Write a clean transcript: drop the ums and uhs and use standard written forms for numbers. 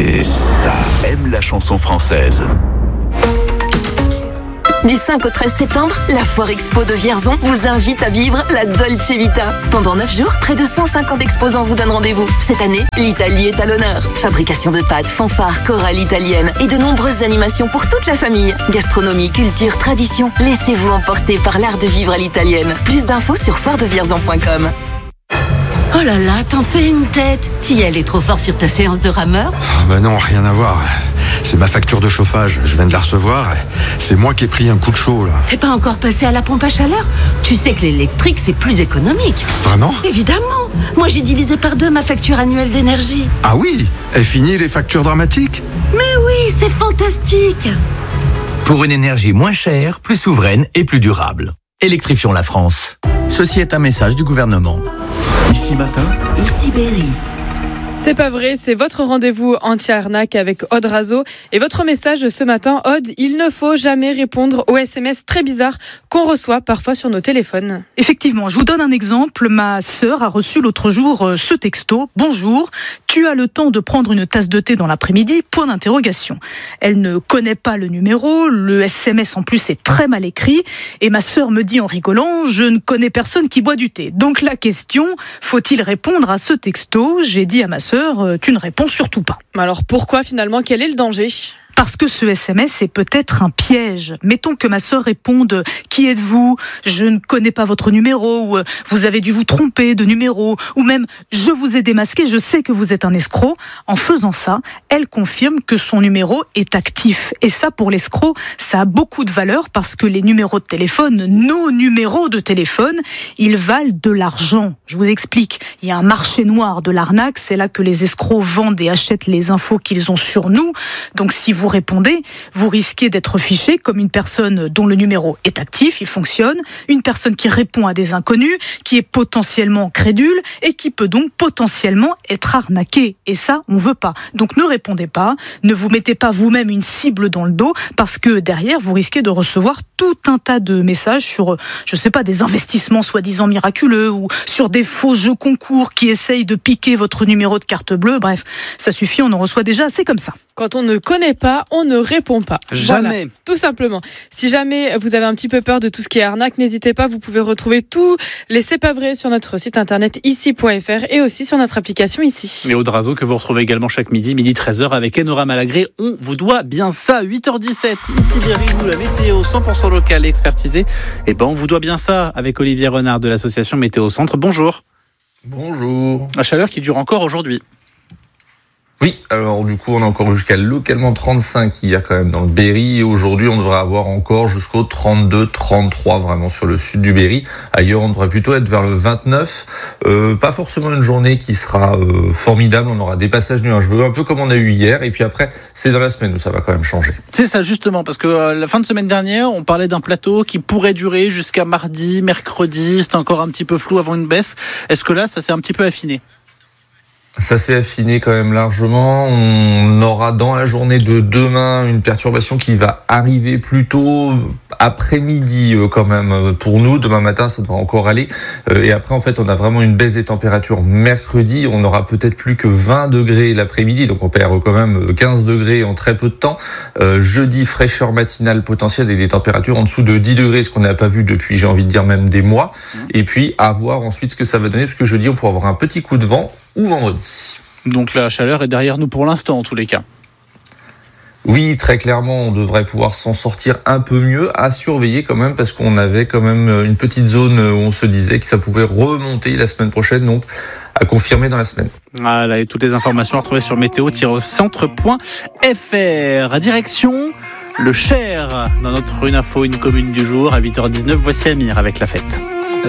c'est ça. Aime la chanson française. Du 5 au 13 septembre, la Foire Expo de Vierzon vous invite à vivre la Dolce Vita. Pendant 9 jours, près de 150 exposants vous donnent rendez-vous. Cette année, l'Italie est à l'honneur. Fabrication de pâtes, fanfares, chorale italienne et de nombreuses animations pour toute la famille. Gastronomie, culture, tradition. Laissez-vous emporter par l'art de vivre à l'italienne. Plus d'infos sur foiredevierzon.com. Oh là là, t'en fais une tête. Thiel est trop fort sur ta séance de rameur. Non, rien à voir. C'est ma facture de chauffage, je viens de la recevoir. C'est moi qui ai pris un coup de chaud là. T'es pas encore passé à la pompe à chaleur? Tu sais que l'électrique c'est plus économique. Vraiment? Évidemment. Moi j'ai divisé par 2 ma facture annuelle d'énergie. Ah oui? Est fini les factures dramatiques? Mais oui, c'est fantastique. Pour une énergie moins chère, plus souveraine et plus durable. Électrifions la France. Ceci est un message du gouvernement. Ici matin, Ici Berry. C'est pas vrai, c'est votre rendez-vous anti-arnaque avec Aude Razo. Et votre message ce matin, Aude, il ne faut jamais répondre aux SMS très bizarres qu'on reçoit parfois sur nos téléphones. Effectivement, je vous donne un exemple. Ma sœur a reçu l'autre jour ce texto. Bonjour, tu as le temps de prendre une tasse de thé dans l'après-midi? Point d'interrogation. Elle ne connaît pas le numéro, le SMS en plus est très mal écrit. Et ma sœur me dit en rigolant, je ne connais personne qui boit du thé. Donc la question, faut-il répondre à ce texto? J'ai dit à ma sœur, tu ne réponds surtout pas. Alors pourquoi finalement? Quel est le danger? Parce que ce SMS est peut-être un piège. Mettons que ma sœur réponde « Qui êtes-vous ? Je ne connais pas votre numéro » ou « Vous avez dû vous tromper de numéro » ou même « Je vous ai démasqué, je sais que vous êtes un escroc ». En faisant ça, elle confirme que son numéro est actif. Et ça, pour l'escroc, ça a beaucoup de valeur parce que les numéros de téléphone, nos numéros de téléphone, ils valent de l'argent. Je vous explique. Il y a un marché noir de l'arnaque. C'est là que les escrocs vendent et achètent les infos qu'ils ont sur nous. Donc si vous répondez, vous risquez d'être fiché comme une personne dont le numéro est actif, il fonctionne, une personne qui répond à des inconnus, qui est potentiellement crédule et qui peut donc potentiellement être arnaquée. Et ça, on veut pas. Donc ne répondez pas, ne vous mettez pas vous-même une cible dans le dos parce que derrière, vous risquez de recevoir tout un tas de messages sur, je sais pas, des investissements soi-disant miraculeux ou sur des faux jeux concours qui essayent de piquer votre numéro de carte bleue. Bref, ça suffit, on en reçoit déjà assez comme ça. Quand on ne connaît pas, on ne répond pas. Jamais. Voilà, tout simplement. Si jamais vous avez un petit peu peur de tout ce qui est arnaque, n'hésitez pas, vous pouvez retrouver tous les C'est pas vrai sur notre site internet ici.fr et aussi sur notre application ici. Mais Aude Razo que vous retrouvez également chaque midi 13h avec Enora Malagré. On vous doit bien ça. 8h17, ici Berry, vous la météo 100% locale et expertisée. Et on vous doit bien ça avec Olivier Renard de l'association Météo Centre. Bonjour. Bonjour. La chaleur qui dure encore aujourd'hui. Oui, alors du coup on a encore jusqu'à localement 35 hier quand même dans le Berry et aujourd'hui on devrait avoir encore jusqu'au 32, 33 vraiment sur le sud du Berry. Ailleurs on devrait plutôt être vers le 29. Pas forcément une journée qui sera formidable, on aura des passages nuageux un peu comme on a eu hier et puis après c'est dans la semaine où ça va quand même changer. C'est ça justement parce que la fin de semaine dernière on parlait d'un plateau qui pourrait durer jusqu'à mardi, mercredi, c'était encore un petit peu flou avant une baisse. Est-ce que là ça s'est un petit peu affiné ? Ça s'est affiné quand même largement. On aura dans la journée de demain une perturbation qui va arriver plutôt après-midi quand même pour nous. Demain matin, ça devrait encore aller. Et après, en fait, on a vraiment une baisse des températures mercredi. On aura peut-être plus que 20 degrés l'après-midi. Donc, on perd quand même 15 degrés en très peu de temps. Jeudi, fraîcheur matinale potentielle et des températures en dessous de 10 degrés, ce qu'on n'a pas vu depuis, j'ai envie de dire, même des mois. Et puis, à voir ensuite ce que ça va donner, parce que jeudi, on pourra avoir un petit coup de vent ou vendredi. Donc la chaleur est derrière nous pour l'instant en tous les cas. Oui, très clairement, on devrait pouvoir s'en sortir un peu mieux, à surveiller quand même, parce qu'on avait quand même une petite zone où on se disait que ça pouvait remonter la semaine prochaine, donc à confirmer dans la semaine. Voilà, et toutes les informations à retrouver sur météo-centre.fr. Direction le Cher, dans notre Une Info, une commune du jour, à 8h19, voici Amir avec la fête.